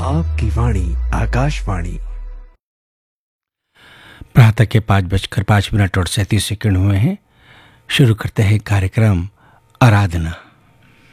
आपकी वाणी आकाशवाणी। प्रातः के 5:05 और 37 हुए हैं। शुरू करते हैं कार्यक्रम आराधना।